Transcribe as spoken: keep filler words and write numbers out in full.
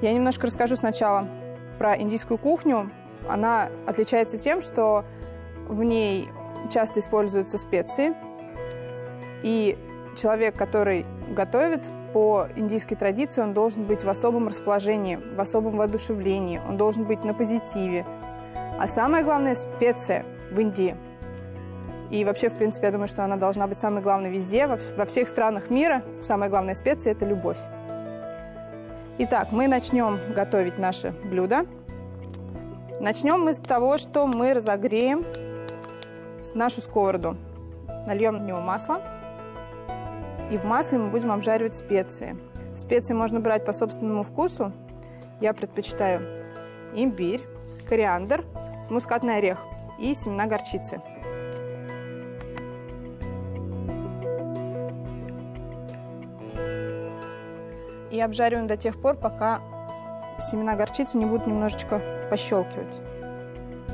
Я немножко расскажу сначала про индийскую кухню. Она отличается тем, что в ней часто используются специи. И человек, который готовит по индийской традиции, он должен быть в особом расположении, в особом воодушевлении, он должен быть на позитиве. А самая главная специя в Индии, и вообще, в принципе, я думаю, что она должна быть самой главной везде, во, во всех странах мира, самая главная специя – это любовь. Итак, мы начнем готовить наше блюдо. Начнем мы с того, что мы разогреем нашу сковороду. Нальем в него масло. И в масле мы будем обжаривать специи. Специи можно брать по собственному вкусу. Я предпочитаю имбирь, кориандр, мускатный орех и семена горчицы. И обжариваем до тех пор, пока семена горчицы не будут немножечко пощелкивать.